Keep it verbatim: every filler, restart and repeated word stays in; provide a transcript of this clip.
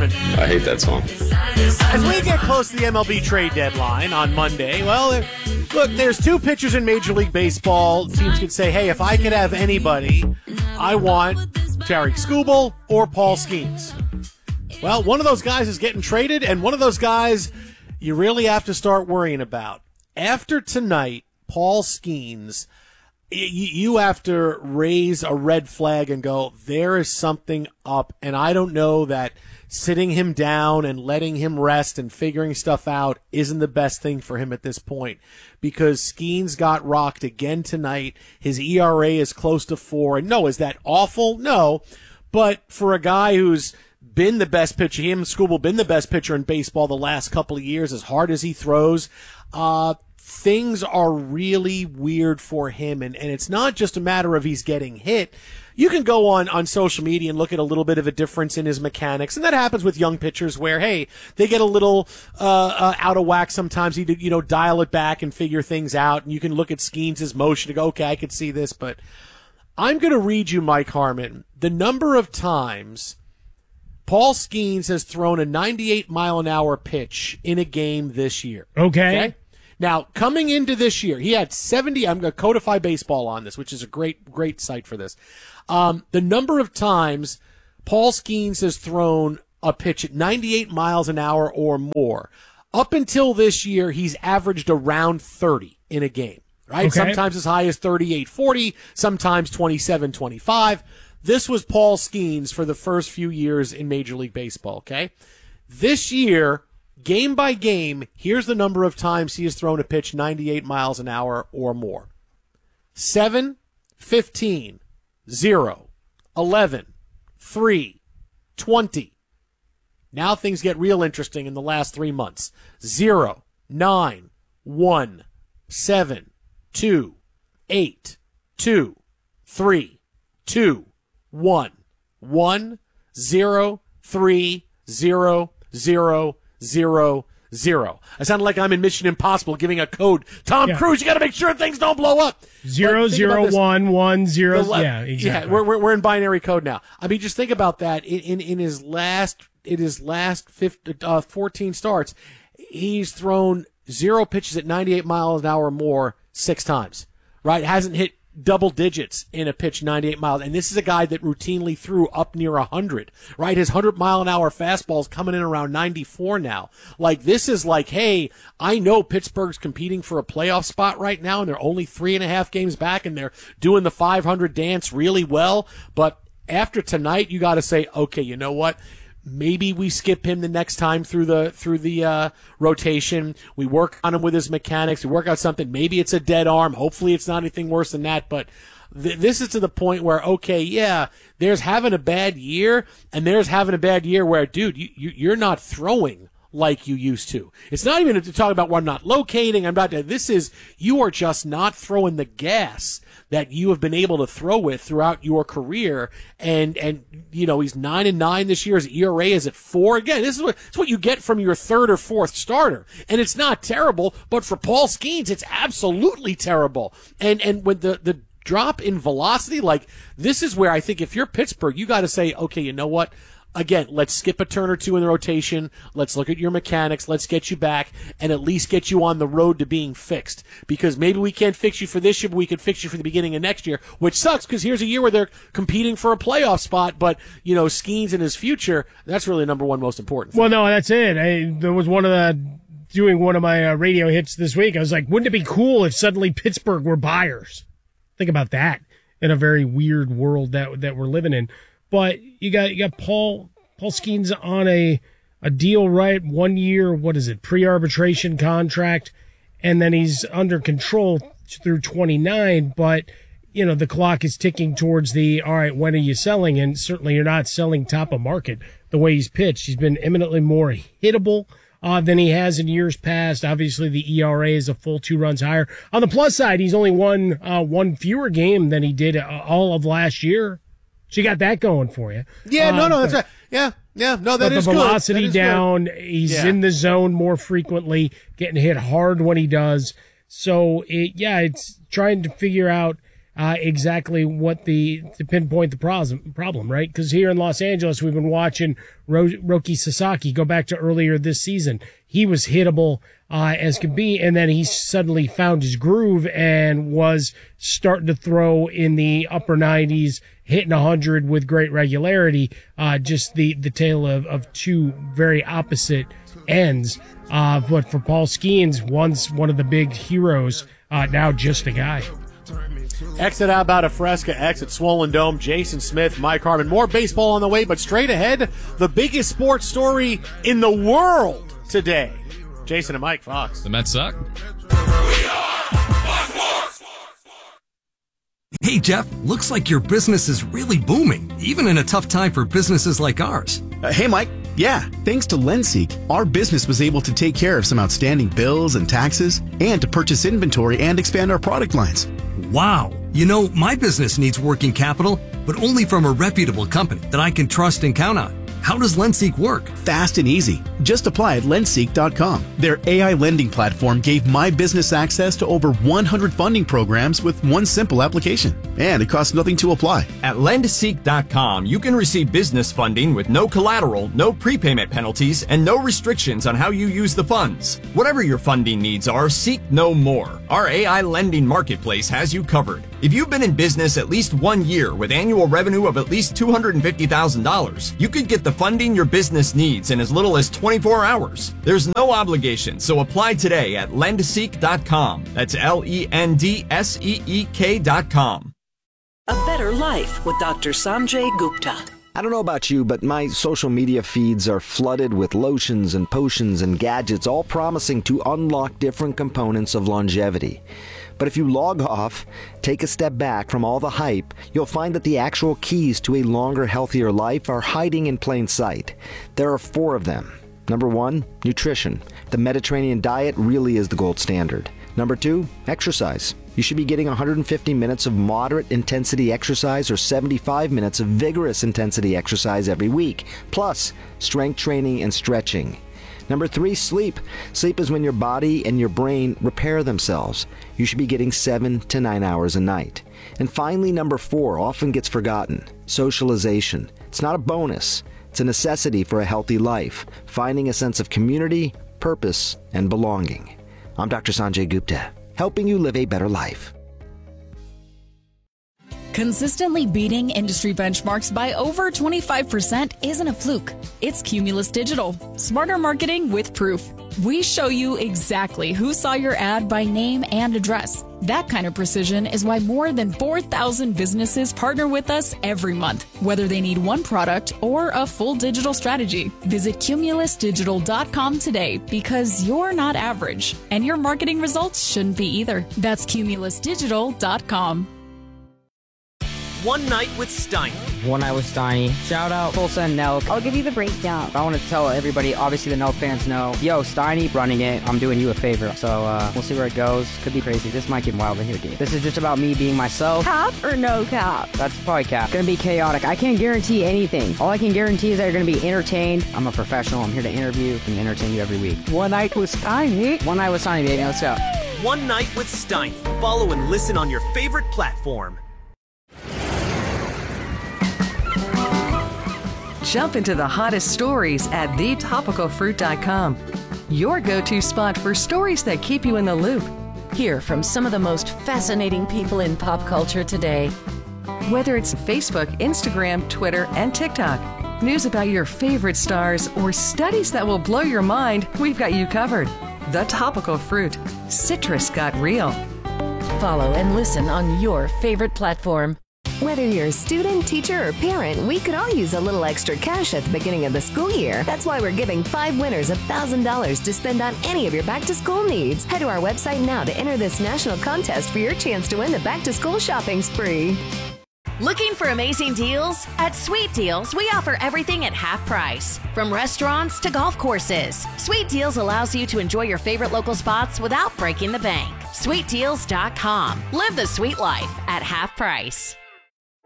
Harmon. I hate that song. As we get close to the M L B trade deadline on Monday, well, there, look, there's two pitchers in Major League Baseball. Teams could say, hey, if I could have anybody, I want Tarik Skubal or Paul Skeens. Well, one of those guys is getting traded, and one of those guys you really have to start worrying about. After tonight, Paul Skeens, you have to raise a red flag and go, there is something up, and I don't know that sitting him down and letting him rest and figuring stuff out isn't the best thing for him at this point, because Skeens got rocked again tonight. His E R A is close to four. And no, is that awful? No. But for a guy who's been the best pitcher, him and Skubal been the best pitcher in baseball the last couple of years, as hard as he throws, uh, things are really weird for him. And, and it's not just a matter of he's getting hit. You can go on, on social media and look at a little bit of a difference in his mechanics. And that happens with young pitchers where, hey, they get a little uh, uh, out of whack sometimes. You, you know, dial it back and figure things out. And you can look at Skeens' motion to go, okay, I can see this. But I'm going to read you, Mike Harmon, the number of times Paul Skeens has thrown a ninety-eight mile an hour pitch in a game this year. Okay. okay? Now, coming into this year, he had seventy. I'm going to codify baseball on this, which is a great, great site for this. Um, the number of times Paul Skeens has thrown a pitch at ninety-eight miles an hour or more. Up until this year, he's averaged around thirty in a game, right? Okay. Sometimes as high as thirty-eight forty, sometimes twenty-seven twenty-five. This was Paul Skeens for the first few years in Major League Baseball, okay? This year, game by game, here's the number of times he has thrown a pitch ninety-eight miles an hour or more. seven, fifteen, zero, eleven, three, twenty. Now things get real interesting in the last three months. zero, nine, one, seven, two, eight, two, three, two, one, one, zero, three, zero, zero, zero, zero. I sound like I'm in Mission Impossible giving a code. Tom yeah. Cruise, you got to make sure things don't blow up. Zero, zero, one, one, zero. Le- yeah, exactly. Yeah, we're, we're we're in binary code now. I mean, just think about that. In in, in his last in his last fifteen, uh, fourteen starts, he's thrown zero pitches at ninety-eight miles an hour or more six times. Right? Hasn't hit double digits in a pitch ninety-eight miles. And this is a guy that routinely threw up near one hundred, right? His one hundred mile an hour fastball is coming in around ninety-four now. Like, this is like, hey, I know Pittsburgh's competing for a playoff spot right now, and they're only three and a half games back, and they're doing the five hundred dance really well. But after tonight, you got to say, okay, you know what? Maybe we skip him the next time through the through the uh, rotation. We work on him with his mechanics. We work out something. Maybe it's a dead arm. Hopefully it's not anything worse than that. But th- this is to the point where, okay, yeah, there's having a bad year, and there's having a bad year where, dude, you, you, you're not throwing like you used to. It's not even to talk about where I'm not locating. I'm not. This is, you are just not throwing the gas that you have been able to throw with throughout your career. And, and, you know, he's nine and nine this year. His E R A is at four. Again, this is what, this is what you get from your third or fourth starter. And it's not terrible, but for Paul Skeens, it's absolutely terrible. And, and with the, the drop in velocity, like, this is where I think if you're Pittsburgh, you got to say, okay, you know what? Again, let's skip a turn or two in the rotation. Let's look at your mechanics. Let's get you back and at least get you on the road to being fixed. Because maybe we can't fix you for this year, but we can fix you for the beginning of next year, which sucks because here's a year where they're competing for a playoff spot. But, you know, Skeens in his future, that's really the number one most important thing. Well, no, that's it. I, there was one of the, doing one of my uh, radio hits this week. I was like, wouldn't it be cool if suddenly Pittsburgh were buyers? Think about that in a very weird world that that we're living in. But you got you got Paul Paul Skeens on a a deal, right? One year, what is it, pre-arbitration contract, and then he's under control through twenty-nine. But you know the clock is ticking towards the all right. When are you selling? And certainly you're not selling top of market the way he's pitched. He's been eminently more hittable uh, than he has in years past. Obviously, the E R A is a full two runs higher. On the plus side, he's only won uh, one fewer game than he did uh, all of last year. So you got that going for you. Yeah, um, no, no, that's but, right. Yeah, yeah, no, that but is the good. velocity That is down. good. He's Yeah. in the zone more frequently, getting hit hard when he does. So, it, yeah, it's trying to figure out uh, exactly what the, to pinpoint the problem, problem right? Because here in Los Angeles, we've been watching Ro- Roki Sasaki go back to earlier this season. He was hittable uh, as could be, and then he suddenly found his groove and was starting to throw in the upper nineties, hitting one hundred with great regularity. Uh, just the, the tale of, of two very opposite ends. Uh, but for Paul Skeens, once one of the big heroes, uh, now just a guy. Exit out about a Fresca, exit Swollen Dome, Jason Smith, Mike Harmon. More baseball on the way, but straight ahead, the biggest sports story in the world today. Jason and Mike, Fox. The Mets suck. Hey, Jeff, looks like your business is really booming, even in a tough time for businesses like ours. Uh, hey, Mike. Yeah, thanks to Lenseek, our business was able to take care of some outstanding bills and taxes and to purchase inventory and expand our product lines. Wow. You know, my business needs working capital, but only from a reputable company that I can trust and count on. How does Lenseek work? Fast and easy. Just apply at lenseek dot com. Their A I lending platform gave my business access to over one hundred funding programs with one simple application. And it costs nothing to apply. At lenseek dot com, you can receive business funding with no collateral, no prepayment penalties, and no restrictions on how you use the funds. Whatever your funding needs are, seek no more. Our A I lending marketplace has you covered. If you've been in business at least one year with annual revenue of at least two hundred fifty thousand dollars, you could get the funding your business needs in as little as twenty-four hours. There's no obligation, so apply today at lenseek dot com. That's L E N D S E E K dot com. A better life with Doctor Sanjay Gupta. I don't know about you, but my social media feeds are flooded with lotions and potions and gadgets, all promising to unlock different components of longevity. But if you log off, take a step back from all the hype, you'll find that the actual keys to a longer, healthier life are hiding in plain sight. There are four of them. Number one, nutrition. The Mediterranean diet really is the gold standard. Number two, exercise. You should be getting one hundred fifty minutes of moderate intensity exercise or seventy-five minutes of vigorous intensity exercise every week, plus strength training and stretching. Number three, sleep. Sleep is when your body and your brain repair themselves. You should be getting seven to nine hours a night. And finally, number four, often gets forgotten, socialization. It's not a bonus. It's a necessity for a healthy life, finding a sense of community, purpose, and belonging. I'm Doctor Sanjay Gupta, helping you live a better life. Consistently beating industry benchmarks by over twenty-five percent isn't a fluke. It's Cumulus Digital. Smarter marketing with proof. We show you exactly who saw your ad by name and address. That kind of precision is why more than four thousand businesses partner with us every month, whether they need one product or a full digital strategy. Visit cumulus digital dot com today because you're not average, and your marketing results shouldn't be either. That's cumulus digital dot com. One Night with Steiny. One Night with Steiny. Shout out Tulsa and Nelk. I'll give you the breakdown. I want to tell everybody, obviously the Nelk fans know, yo, Steiny running it. I'm doing you a favor. So uh, we'll see where it goes. Could be crazy. This might get wild in here, dude. This is just about me being myself. Cap or no cap? That's probably cap. Gonna be chaotic. I can't guarantee anything. All I can guarantee is that you're gonna be entertained. I'm a professional. I'm here to interview and entertain you every week. One Night with Steiny. One Night with Steiny, baby. Let's go. One Night with Steiny. Follow and listen on your favorite platform. Jump into the hottest stories at the topical fruit dot com. Your go-to spot for stories that keep you in the loop. Hear from some of the most fascinating people in pop culture today. Whether it's Facebook, Instagram, Twitter, and TikTok, news about your favorite stars, or studies that will blow your mind, we've got you covered. The Topical Fruit. Citrus got real. Follow and listen on your favorite platform. Whether you're a student, teacher, or parent, we could all use a little extra cash at the beginning of the school year. That's why we're giving five winners one thousand dollars to spend on any of your back-to-school needs. Head to our website now to enter this national contest for your chance to win the back-to-school shopping spree. Looking for amazing deals? At Sweet Deals, we offer everything at half price. From restaurants to golf courses, Sweet Deals allows you to enjoy your favorite local spots without breaking the bank. sweet deals dot com. Live the sweet life at half price.